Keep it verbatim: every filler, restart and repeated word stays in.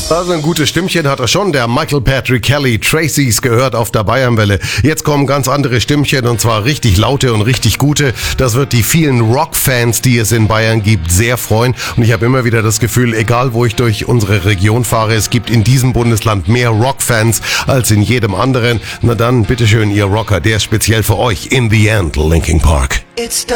Also ein gutes Stimmchen hat er schon, der Michael Patrick Kelly. Tracy's gehört auf der Bayernwelle. Jetzt kommen ganz andere Stimmchen und zwar richtig laute und richtig gute. Das wird die vielen Rock-Fans, die es in Bayern gibt, sehr freuen. Und ich habe immer wieder das Gefühl, egal wo ich durch unsere Region fahre, es gibt in diesem Bundesland mehr Rock-Fans als in jedem anderen. Na dann, bitteschön, ihr Rocker, der ist speziell für euch. In the End, Linkin Park. It's